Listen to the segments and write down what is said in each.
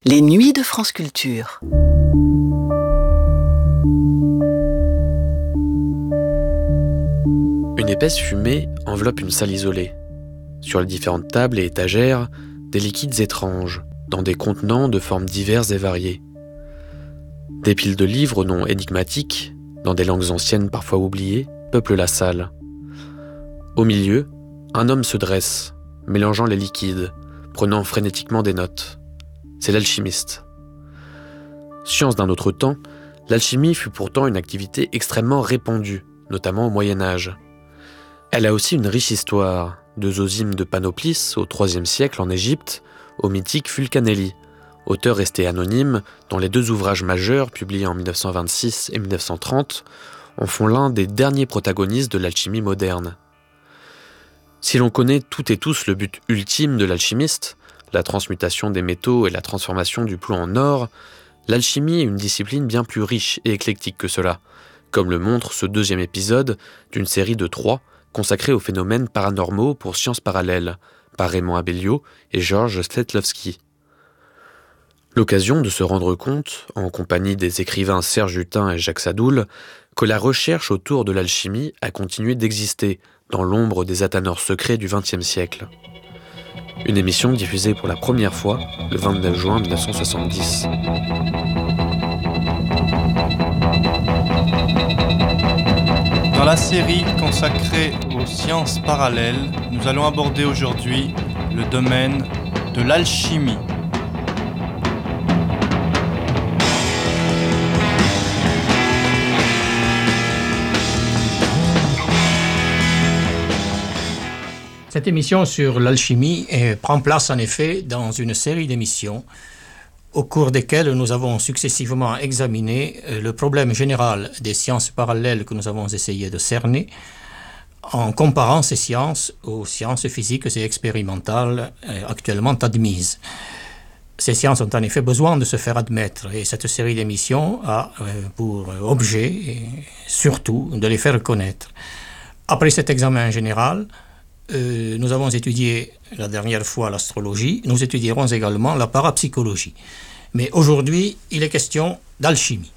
Les nuits de France Culture. Une épaisse fumée enveloppe une salle isolée. Sur les différentes tables et étagères, des liquides étranges, dans des contenants de formes diverses et variées. Des piles de livres aux noms énigmatiques, dans des langues anciennes parfois oubliées, peuplent la salle. Au milieu, un homme se dresse, mélangeant les liquides, prenant frénétiquement des notes. C'est l'alchimiste. Science d'un autre temps, l'alchimie fut pourtant une activité extrêmement répandue, notamment au Moyen-Âge. Elle a aussi une riche histoire, de Zosime de Panoplis au IIIe siècle en Égypte, au mythique Fulcanelli, auteur resté anonyme dont les deux ouvrages majeurs, publiés en 1926 et 1930, en font l'un des derniers protagonistes de l'alchimie moderne. Si l'on connaît toutes et tous le but ultime de l'alchimiste, la transmutation des métaux et la transformation du plomb en or, l'alchimie est une discipline bien plus riche et éclectique que cela, comme le montre ce deuxième épisode d'une série de 3 consacrée aux phénomènes paranormaux pour Sciences Parallèles, par Raymond Abellio et Georges Svetlovsky. L'occasion de se rendre compte, en compagnie des écrivains Serge Hutin et Jacques Sadoul, que la recherche autour de l'alchimie a continué d'exister dans l'ombre des athanors secrets du XXe siècle. Une émission diffusée pour la première fois le 29 juin 1970. Dans la série consacrée aux sciences parallèles, nous allons aborder aujourd'hui le domaine de l'alchimie. Cette émission sur l'alchimie prend place en effet dans une série d'émissions au cours desquelles nous avons successivement examiné le problème général des sciences parallèles que nous avons essayé de cerner en comparant ces sciences aux sciences physiques et expérimentales actuellement admises. Ces sciences ont en effet besoin de se faire admettre et cette série d'émissions a pour objet surtout de les faire connaître. Après cet examen général, nous avons étudié la dernière fois l'astrologie, nous étudierons également la parapsychologie. Mais aujourd'hui, il est question d'alchimie.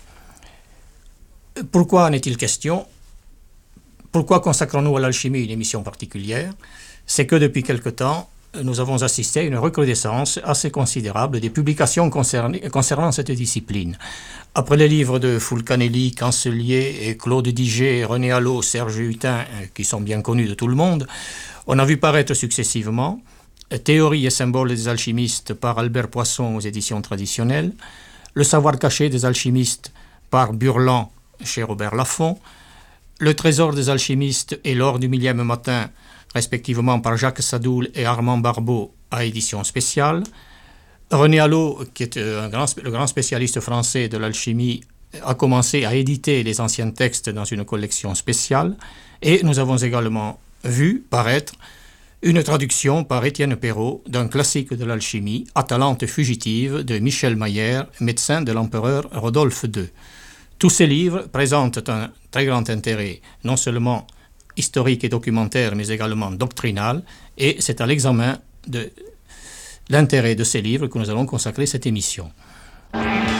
Pourquoi en est-il question ? Pourquoi consacrons-nous à l'alchimie une émission particulière ? C'est que depuis quelque temps, nous avons assisté à une recrudescence assez considérable des publications concernant cette discipline. Après les livres de Fulcanelli, Cancelier et Claude Diget, René Allot, Serge Hutin, qui sont bien connus de tout le monde, on a vu paraître successivement Théorie et symboles des alchimistes par Albert Poisson aux éditions traditionnelles, Le savoir caché des alchimistes par Burland chez Robert Laffont, Le trésor des alchimistes et l'or du millième matin, respectivement par Jacques Sadoul et Armand Barbeau à édition spéciale. René Allot, qui est le grand spécialiste français de l'alchimie, a commencé à éditer les anciens textes dans une collection spéciale. Et nous avons également vu paraître une traduction par Étienne Perrault d'un classique de l'alchimie, Atalante fugitive, de Michel Mayer, médecin de l'empereur Rodolphe II. Tous ces livres présentent un très grand intérêt, non seulement historique et documentaire, mais également doctrinal, et c'est à l'examen de l'intérêt de ces livres que nous allons consacrer cette émission.